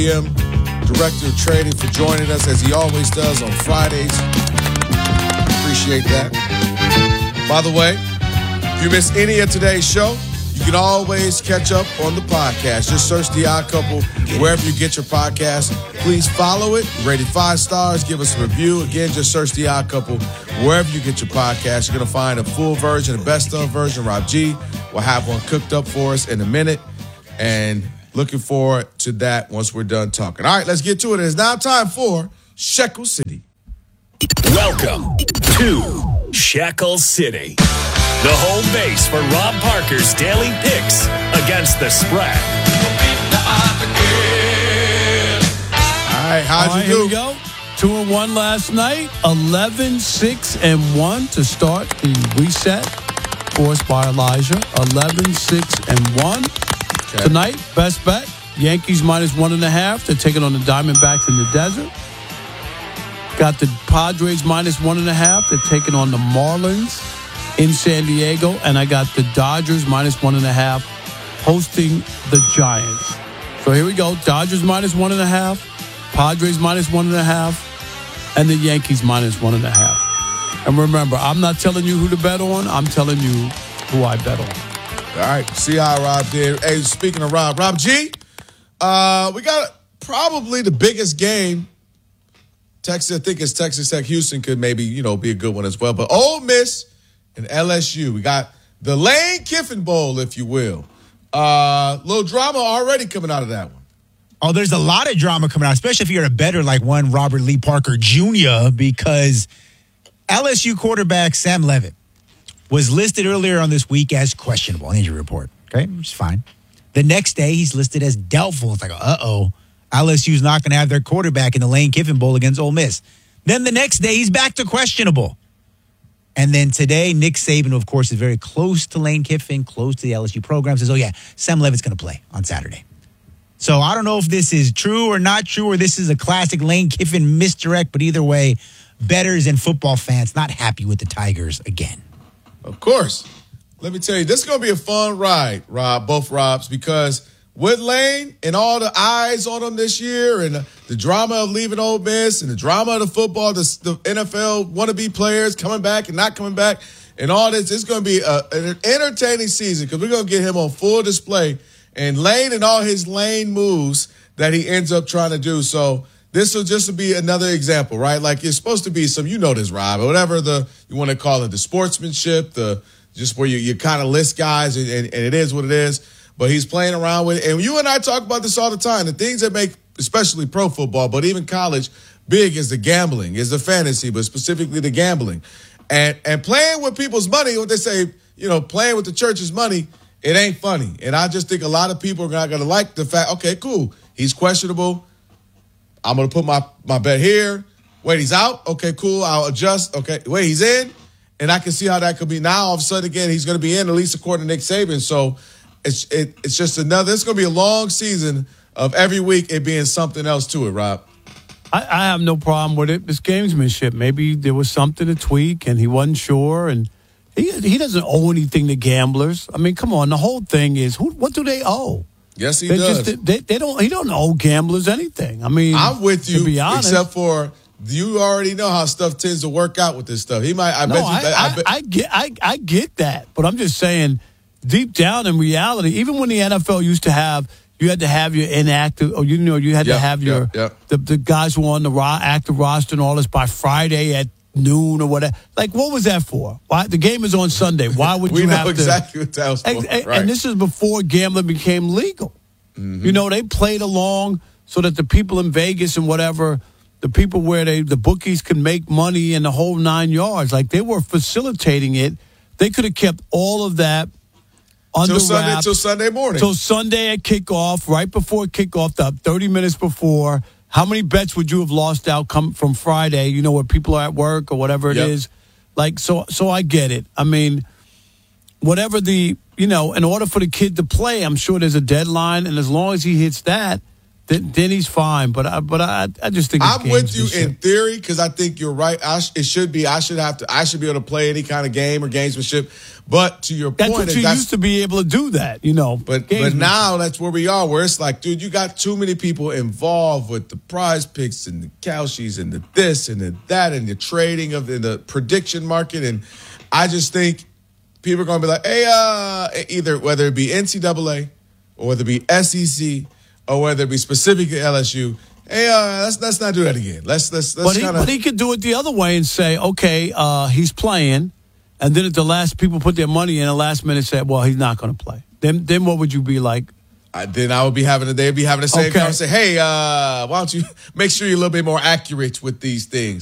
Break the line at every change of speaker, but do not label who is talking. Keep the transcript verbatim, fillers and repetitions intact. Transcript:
M, Director of Trading, for joining us as he always does on Fridays. Appreciate that. By the way, if you miss any of today's show, you can always catch up on the podcast. Just search The Odd Couple wherever you get your podcast. Please follow it. Rate it five stars. Give us a review. Again, just search The Odd Couple wherever you get your podcast. You're going to find a full version, a best of version. Rob G will have one cooked up for us in a minute. And looking forward to that once we're done talking. All right, let's get to it. It's now time for Shekel City.
Welcome to Shekel City, the home base for Rob Parker's daily picks against the spread.
All right, how'd
All right,
you do?
Here we go. Two and one last night. eleven, six, and one to start the reset forced by Elijah. eleven, six, and one. Okay. Tonight, best bet, Yankees minus one and a half. They're taking on the Diamondbacks in the desert. Got the Padres minus one and a half. They're taking on the Marlins in San Diego. And I got the Dodgers minus one and a half hosting the Giants. So here we go. Dodgers minus one and a half. Padres minus one and a half. And the Yankees minus one and a half. And remember, I'm not telling you who to bet on. I'm telling you who I bet on.
All right, see how Rob did. Hey, speaking of Rob, Rob G, uh, we got probably the biggest game. Texas, I think it's Texas Tech Houston could maybe, you know, be a good one as well. But Ole Miss and L S U, we got the Lane Kiffin Bowl, if you will. Uh, little drama already coming out of that one.
Oh, there's a lot of drama coming out, especially if you're a bettor like one Robert Lee Parker Junior, because L S U quarterback Sam Levitt was listed earlier on this week as questionable on injury report, okay, which is fine. The next day, he's listed as doubtful. It's like, uh-oh, L S U's not going to have their quarterback in the Lane Kiffin Bowl against Ole Miss. Then the next day, he's back to questionable. And then today, Nick Saban, who, of course, is very close to Lane Kiffin, close to the L S U program, says, oh, yeah, Sam Levitt's going to play on Saturday. So I don't know if this is true or not true, or this is a classic Lane Kiffin misdirect, but either way, bettors and football fans not happy with the Tigers again.
Of course. Let me tell you, this is going to be a fun ride, Rob, both Robs, because with Lane and all the eyes on him this year and the, the drama of leaving Ole Miss and the drama of the football, the, the N F L wannabe players coming back and not coming back and all this, it's going to be a, an entertaining season because we're going to get him on full display and Lane and all his Lane moves that he ends up trying to do. So this will just be another example, right? Like it's supposed to be some, you know this, Rob, or whatever the you want to call it, the sportsmanship, the just where you, you kind of list guys, and, and, and it is what it is. But he's playing around with it. And you and I talk about this all the time. The things that make, especially pro football, but even college, big is the gambling, is the fantasy, but specifically the gambling. And and playing with people's money, what they say, you know, playing with the church's money, it ain't funny. And I just think a lot of people are not going to like the fact, okay, cool, he's questionable. I'm going to put my, my bet here. Wait, he's out? Okay, cool. I'll adjust. Okay, wait, he's in? And I can see how that could be. Now, all of a sudden, again, he's going to be in, at least according to Nick Saban. So it's it, it's just another – it's going to be a long season of every week it being something else to it, Rob.
I, I have no problem with it. It's gamesmanship. Maybe there was something to tweak, and he wasn't sure. And he he doesn't owe anything to gamblers. I mean, come on. The whole thing is, who? What do they owe?
Yes, he
they
does.
Just, they, they don't. He don't owe gamblers anything. I mean,
I'm with you,
to be honest,
except for you already know how stuff tends to work out with this stuff. He might. I
no,
bet you.
I,
I,
I,
bet,
I get. I, I get that, but I'm just saying, deep down in reality, even when the N F L used to have, you had to have your inactive, or you know, you had
yep,
to have your
yep, yep.
The, the guys who were on the ro- active roster and all this by Friday at noon or whatever. Like, what was that for? Why the game is on Sunday? Why would
we
you
know
have
exactly
to?
what that was for.
And, and,
right.
and this is before gambling became legal. Mm-hmm. You know, they played along so that the people in Vegas and whatever, the people where they the bookies could make money and the whole nine yards. Like, they were facilitating it. They could have kept all of that under
till Sunday,
wraps
till Sunday morning.
Till Sunday at kickoff, right before kickoff, the thirty minutes before. How many bets would you have lost out come from Friday, you know, where people are at work or whatever it
yep.
is? Like, so so I get it. I mean, whatever the, you know, in order for the kid to play, I'm sure there's a deadline. And as long as he hits that, then, then he's fine. But I, but I, I just think it's
I'm with
games
you
this year.
in theory because I think you're right. I sh- it should be. I should have to. I should be able to play any kind of game or gamesmanship. But to your
That's
point,
what you
that's,
used to be able to do that, you know.
But but
gamesmanship.
now that's where we are, where it's like, dude, you got too many people involved with the prize picks and the Kalshis and the this and the that and the trading of the, the prediction market. And I just think people are going to be like, hey, uh, either whether it be N C double A or whether it be S E C or whether it be specific to L S U, hey, uh, let's let's not do that again. Let's let's let's
But he,
kind
but
of.
he could do it the other way and say, okay, uh, he's playing, and then at the last, people put their money in, the last minute say, well, he's not going to play. Then, then what would you be like?
I, then I would be having. They'd be having the same
Okay.
conversation. Hey, uh, why don't you make sure you're a little bit more accurate with these things?